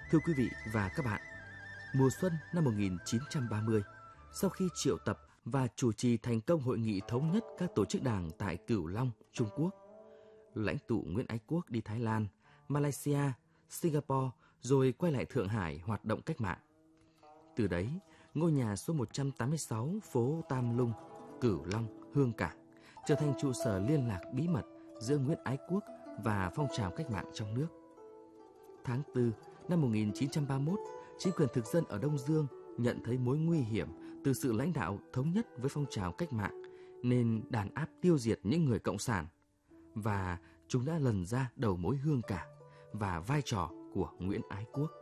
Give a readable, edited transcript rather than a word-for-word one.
Thưa quý vị và các bạn, mùa xuân năm 1930, sau khi triệu tập và chủ trì thành công hội nghị thống nhất các tổ chức đảng tại Cửu Long, Trung Quốc, lãnh tụ Nguyễn Ái Quốc đi Thái Lan, Malaysia, Singapore rồi quay lại Thượng Hải hoạt động cách mạng. Từ đấy, ngôi nhà số 186 phố Tam Lung, Cửu Long, Hương Cảng trở thành trụ sở liên lạc bí mật giữa Nguyễn Ái Quốc và phong trào cách mạng trong nước. Tháng 4 năm 1931, chính quyền thực dân ở Đông Dương nhận thấy mối nguy hiểm từ sự lãnh đạo thống nhất với phong trào cách mạng nên đàn áp tiêu diệt những người cộng sản, và chúng đã lần ra đầu mối Hương Cảng và vai trò của Nguyễn Ái Quốc.